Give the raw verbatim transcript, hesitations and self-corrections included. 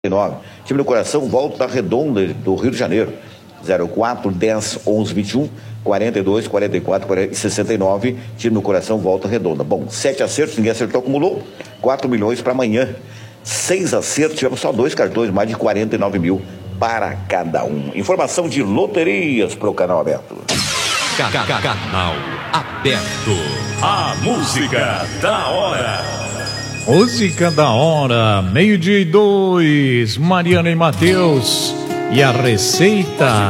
Time do Coração, Volta Redonda do Rio de Janeiro. zero quatro, dez, onze, vinte e um, quarenta e dois, quarenta e quatro, quarenta e sessenta e nove. Time do Coração, Volta Redonda. Bom, sete acertos, ninguém acertou, acumulou quatro milhões para amanhã. Seis acertos, tivemos só dois cartões, mais de quarenta e nove mil para cada um. Informação de loterias para o canal aberto. Canal aberto. A música da hora. Música da hora, meio-dia e dois, Mariana e Matheus. E a receita